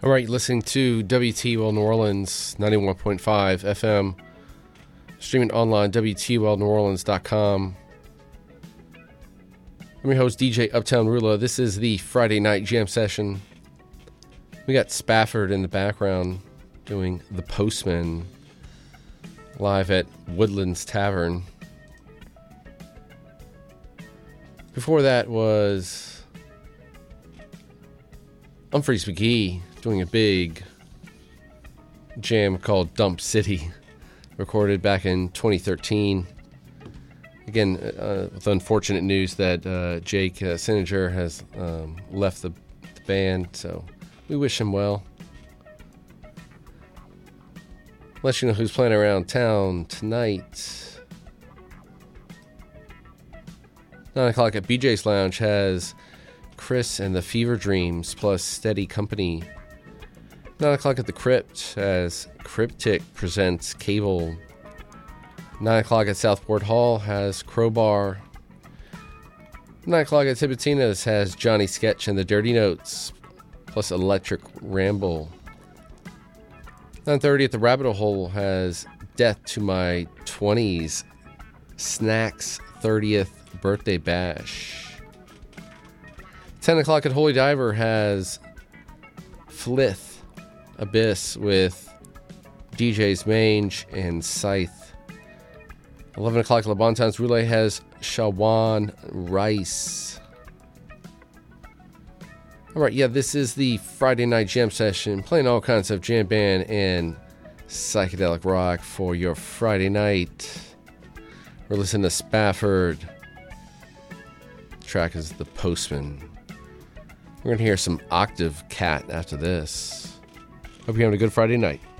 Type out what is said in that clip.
All right, listening to WTWL New Orleans, 91.5 FM, streaming online, WTWLNewOrleans.com. I'm your host, DJ Uptown Rula. This is the Friday night jam session. We got Spafford in the background doing The Postman live at Woodlands Tavern. Before that was Humphreys McGee doing a big jam called Dump City, recorded back in 2013. Again, with unfortunate news that Jake Sininger has left the band, so we wish him well. Let you know who's playing around town tonight. 9 o'clock at BJ's Lounge has Chris and the Fever Dreams plus Steady Company. 9 o'clock at the Crypt as Cryptic presents Cable. 9 o'clock at Southport Hall has Crowbar. 9 o'clock at Tibatina's has Johnny Sketch and the Dirty Notes plus Electric Ramble. 9:30 at the Rabbit Hole has Death to My 20s, Snacks 30th Birthday Bash. 10 o'clock at Holy Diver has Flith Abyss with DJs Mange and Scythe. 11 o'clock at Le Bon Temps Roulette has Shawan Rice. All right, yeah, this is the Friday night jam session, playing all kinds of jam band and psychedelic rock for your Friday night. We're listening to Spafford. The track is The Postman. We're going to hear some Octave Cat after this. Hope you're having a good Friday night.